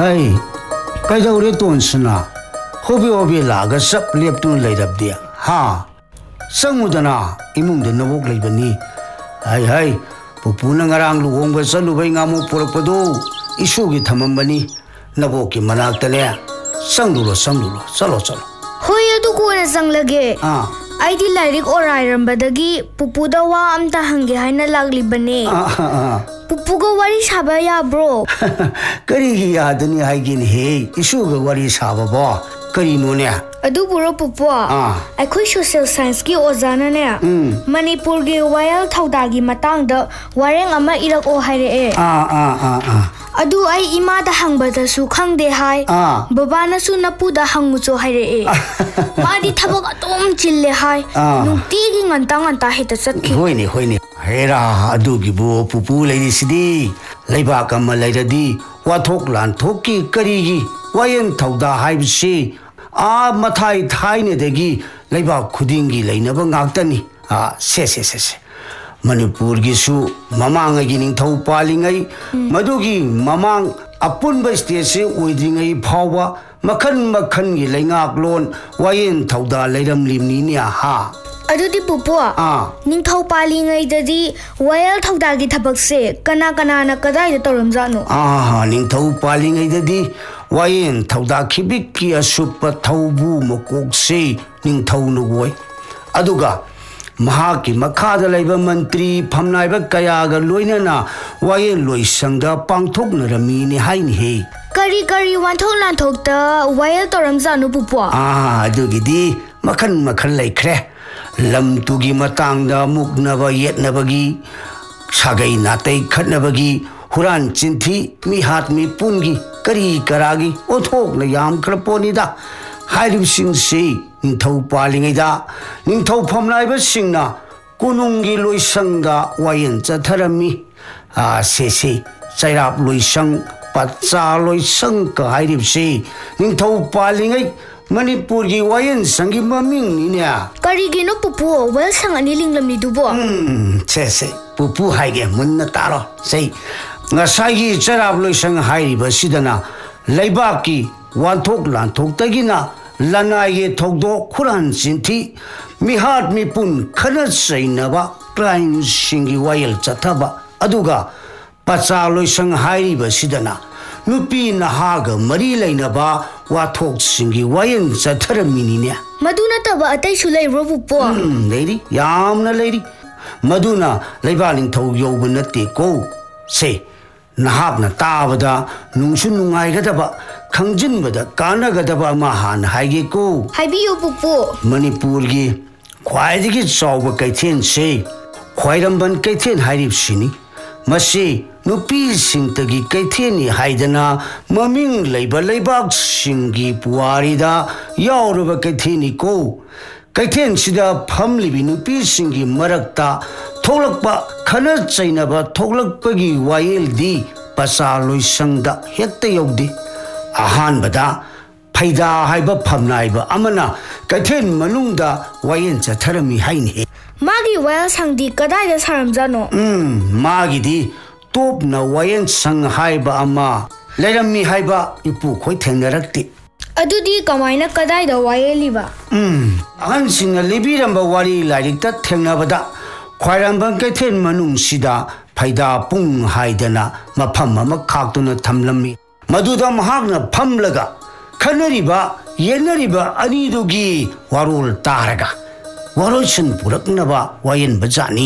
Hey, kaidawre tonsna. Hobi laga sap leptun leirabdia. Ha. Sangudana imung de nabok leibani. Hai. Pupuna ngarang luhong ba salubay ngamu purakpado. Isugi thamambani. Naboki manaktane. Sangdulo. Salo. Hoy adu ko na sang lage. Ay di lairik oray rambadagi pupuda wa amta hangi haina lagli bane. Pupuga wari saba ya bro. Karigi yadani haigin he. Isuga wari saba ba. Kari no ne. Adu buro pupua. Akhoi social science ki ozana ne. Manipur ge wayal thaudagi matang da wareng ama irak o haire e. Adu ai ima da hangbada su khangde hai. Baba na su napu da hangu cho haire e. Madi thabak atom chille hai. Nukti gi nganta heta satki. Hoine. Hera adu gi bo pupu leiri sidi. Leiba kama leiradi wathok lan thoki kari gi wayen thauda haibsi. Mathai thaine degi leiba khudingi leinaba ngaktani. Se. Manipur gi su mamang gi ningthau palingai madugi mamang apunba state se oidringai phawa makhan gi leingak lon wayen thauda leiram limni ne ha adudi pupua ningthau palingai dadi wayal thauda gi thabak se kana na kadai da toramjano ningthau palingai dadi wayen thauda khibik ki asupa thaubu mokok se ningthau nu goi aduga Mahaki makhada laiba mantri phamnaiba kayaga loinana wayen loisangda pangthokna ramini haini he kari wanthok lanthok ta wayel toramjanu pupwa adugidi makhan laikre lamtugi matangda muknaba yetnabagi sagai natai khatnabagi huran chinthi mi hat mi pungi kari karagi othokna yam kraponi da hairib sing se ningthau palingaida ningthau phamnaiba singna kunungi loisangda wayen chatharami se chairap loisang patcha loisang ka hairib se ningthau palingai Manipur gi wayen sangi maming ni ne karigi no pupu wel sang ani linglamni dubo se pupu haige munna taro sei ngasai gi chairap loisang hairiba sidana leibaki wanthok lanthok tagina Lanai thogdo Quran sinthi mihat mi pun khana sainaba crime singi wayel chathaba aduga pacha loisang hairiba sidana nupi nahaga mari lainaba wathok singi wayen chatharamini ne maduna taba atai sulai robupo leiri yamna leiri maduna leibaling thau yobu natte ko se nahakna tabada nungsu nungaigadaba khangjinbada kanagadaba ma han haige ko haibiyo pupu Manipur gi khwaidigi chawba kaithen se khwairamban kaithen hairib sini masi nupi singtagi kaitheni haidana maming leibak singi puarida yauruba kaitheni ko kaithen sida phamlibi nupi singi marakta tholakpa khana chainaba tholakpagi wayeldi pasa loisangda hekta yogdi ahanbada phaida haiba phamnaiba amana kaithen manungda wayen chatharami haini magi wayal sangdi kadai da saramjano magi di top na wayen sang haiba ama leirami haiba ipu khoi thengnarakti adudi kamaina kadai da wayeliba ahan singna libiramba wari lairikta thengnabada khwairamban kaithen manung sida phaida pung haidana mafam ama khaktuna thamlami maduda mahakna phamlaga khanariba yenariba anidugi warul taraga warolsin puraknaba wayen bajani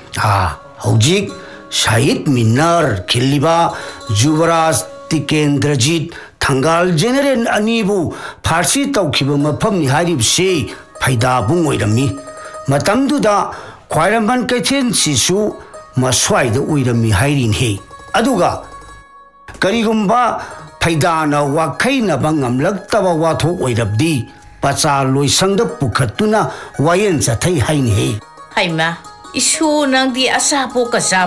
hojik Shahid Minar khiliba Juvaraj Tikendrajit Thangal General anibu Farsi tawkhiba mafam ni harib se phaida bung oirami matamduda khwairamban kaithen sisu maswaida oirami hairin he aduga karigumba phaidana wakhaina bangamlaktaba wathok oirabdi pacha loisangda pukhatuna wayen chathai hain he haima isu nangdi asapo ka